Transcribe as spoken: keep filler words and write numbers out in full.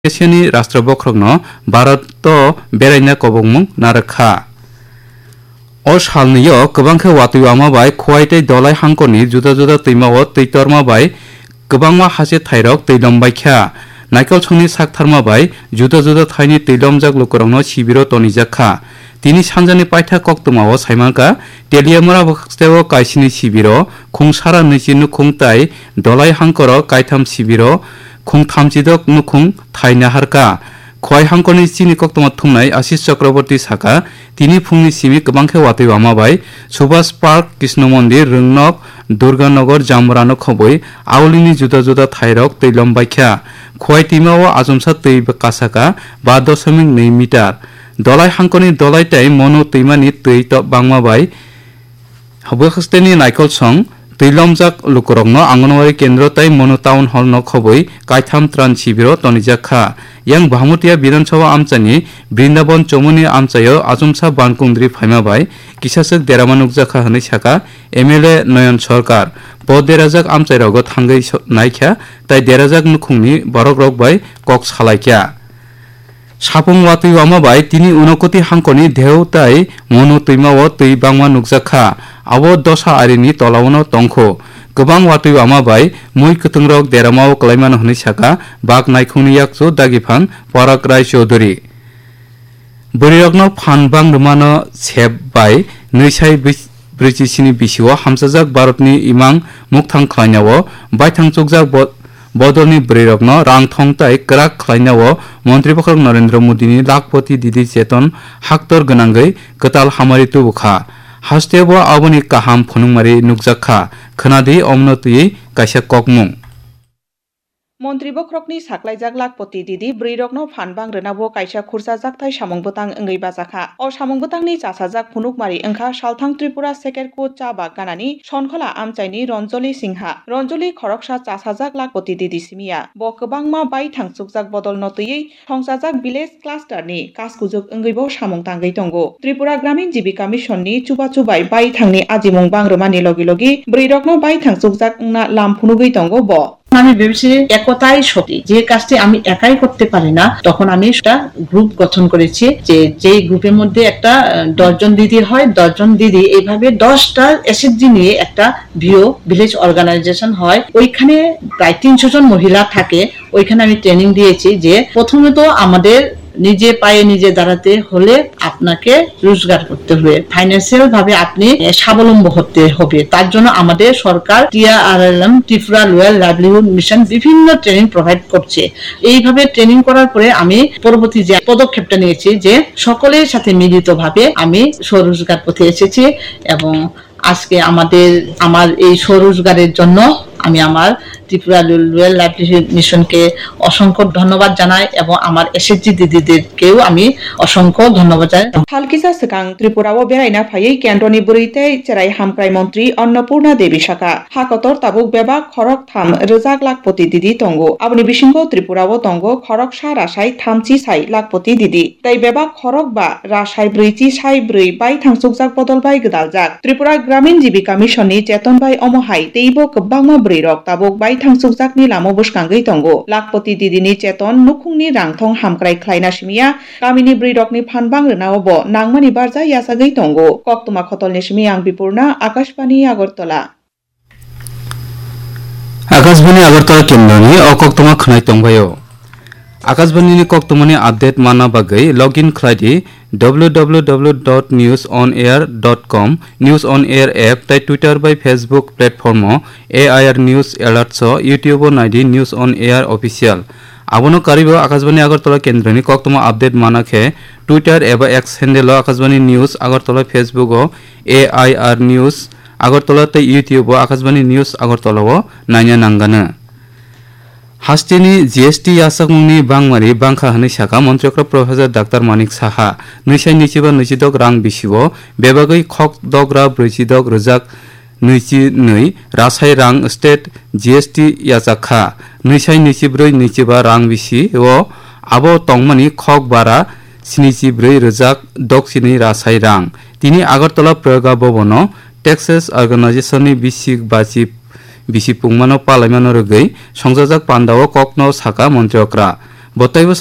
एशियानि राष्ट्रबख्रगनो भारत बेरायना कबंमुं नारखा o salniyo kwbangkhe watuyama bai khwaitei dolai hangkoni juda juda tuimao teitorma bai kwbangma hase thairok teilambaikha naikol songni saktharma bai juda juda thaini teilamjak lukurokno sibiro tonijakha tini sanjani paitha koktumao saimaka teliamora baksteo kaisini sibiro khungsara nichi nukhung tai dolai hangkoro kaitam sibiro khung thamchidok nukhung thaina harka khwai hangkoni chini koktoma thumnai Ashish Chakraborty saka tini phungni simi kwbangkhe watui wama bai Subhash Park Krishna Mondir Rungnok Durganagar Jamrano khoboi aulini juda juda thairok teilom baikha khwai timao ajumsa tei kasaka ba দশমিক দুই metre dolai hangkoni dolai tai mono teimani tei to bangma bai habkhasteni naikol song teilamjak lukurokno angonwari kendro tai mono town hall no khoboi kaitham tran sibiro tonijakha yang Bhamutia Bidhan Sabha amchani Brindaban Chomuni amchayo ajumsa bankungdri phaima bai kisasek deramanukjakha hwnwi saka M L A Noyon Sarkar bo derajak amchairogo thangai naikha tai derajak nukhungni borokrok bai kok salaikya sapung watui wama bai tini unokoti hangkoni dheu tai mono tuimao tui bangma nukjakha abo dosha arini tolawono tongkho गोबां watui wama bai mui kutungrok deramao klaimano hwnwi saka bak naikungni yakchu dagifang Parag Rai Chaudhary burirokno phanbang rwmano sep bai nwisai brichisini bisio hamsajak Bharatni imang mukthang khlainao baithang chukjak bodolni burirokno rangthong tai krak khlainao Mantri Pokhrok Narendra Modini Lakpati Didi Cheton haktor gwnangui kwtal hamari tubukha hastebo aboni kaham phunungmari nukjakha khonadi omnotui kaisa kokmung Mantri Pokhrokni saklaijak Lakpati Didi brirokno phanbang rwnabo kaisa khurjajak thai samungbutang wngwi bajakha o samungbutangni chasajak phunukmari wngkha Salthang Tripura Sekerko cha baganani Sonkhola amchaini Ranjali Singha Ranjali khoroksa chasajak Lakpati Didi simia bo kwbangma bai thangchukjak bodolno tui songsajak village cluster ni kaskujuk wngwibo samung tangwi tongo Tripura Gramin Jibika Mission ni chuba chubai bai thangni ajimung bangrwmani logi logi brirokno bai thangchukjak wngna lam phunugwi tongo bo আমি ভেবেছি একতাই শক্তি যে কাজটি আমি একাই করতে পারি না তখন আমি একটা গ্রুপ গঠন করেছি যে যেই গ্রুপের মধ্যে একটা দশজন দিদি হয় দশজন দিদি এইভাবে দশটা এসএসজি নিয়ে একটা ভিও ভিলেজ অর্গানাইজেশন হয় ওইখানে প্রায় তিনশো জন মহিলা থাকে ওইখানে আমি ট্রেনিং দিয়েছি যে প্রথমে তো আমাদের নিজে পায়ে নিজে দাঁড়াতে হলে আপনাকে রোজগার করতে হবে ফাইন্যান্সিয়াল ভাবে আপনি স্বাবলম্বী হতে হবে তার জন্য আমাদের সরকার TRLM Tripura royal livelihood mission বিভিন্ন ট্রেনিং প্রোভাইড করছে এইভাবে ট্রেনিং করার পরে আমি পরবর্তী যে পদক্ষেপটা নিয়েছি যে সকলের সাথে মিলিতভাবে আমি স্বরোজগার পথে এসেছি এবং আজকে আমাদের আমার এই স্বরোজগারের জন্য আমি আমার ত্রিপুরা রয়্যাল লাইভলিহুড মিশনকে অসংখ্য ধন্যবাদ জানাই এবং আমার এসএসজি দিদিদেরকেও আমি অসংখ্য ধন্যবাদ জানাই হালকিসা সিকাং ত্রিপুরাও বেরাইনা ফাইयै কেন্দ্রনি বুরৈতে চেরাই হামক্রাই মন্ত্রী অন্নপূর্ণা দেবী সাকা হাকতর তাবুক বেবাক খরক থাম রোজাক লাখপতি দিদি তঙ্গ আবনি বিসিংহ ত্রিপুরাও তঙ্গ খরক সা রাসাই থামচি সাই লাখপতি দিদি তাই বেবাক খরক বা রাসাই ব্রৈচি সাই ব্রৈ বাই থাংসুকজাক বদল বাই গদালজাক ত্রিপুরা গ্রামীণ জীবিকা মিশননি চেতন বাই অমহাই তেইবো কব্বাংমা ব্রৈরক তাবুক বাই থাংসুকজাকনি লামো বুসকাंगै তঙ্গ লাখপতি দিদিনি চেতন নুখুংনি রাংথং হামক্রাই খ্লাইনা সিমিয়া গাमिनि ब्रैरकनि फानबां रनावबो नांमानि बारजा यासागै तंग कक्तमा खतलनि सिमि आं बिपुर्णा आकाशबाणी आगरतला आकाशबाणी आगरतला केन्द्रनि अकक्तमा खनाय तंबायो आकाशबाणीनि कक्तमानि आपडेट माना बागै login ख्लाइदि W W W dot news on air dot com news on air app ताई Twitter bye Facebook platform AIR news एलार्ट्स YouTube नाइदि news on air official आबनो कारिबो Akashvani Agartala केन्द्रनि कक्तमा update मानाखे Twitter एबा x handle Akashvani news Agartala Facebook AIR news Agartala ताई YouTube Akashvani news Agartala नायना नांगानो हास्टेनि GST यासाकमुंनि बांगमारि बांखा हनै साका मन्त्रिक्र professor doctor Manik Saha नैसाय नैजिबा नैजिदक रां बिसिबो बेबागै खक दग्रा ब्रैजिदक रोजाक नैजिनै रासाय रां स्टेट जीएसटी याजाखा नैसाय नैजिब्रै नैजिबा रां बिसि ओ आबो तंगमानि खक बारा स्निजिब्रै रोजाक दक्सिनै रासाय रां तिनि आगरतला प्रयोगा भवनो टेक्सास अर्गानाइजेशननि बिसिक बाजि bisi pungmano palaimano rogei songjajak pandao kokno saka montriokra বতাইব